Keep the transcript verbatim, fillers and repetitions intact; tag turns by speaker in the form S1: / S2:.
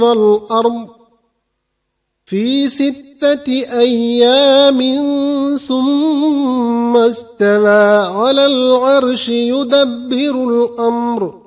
S1: والأرض في ستة أيام ثم استوى على العرش يدبر الأمر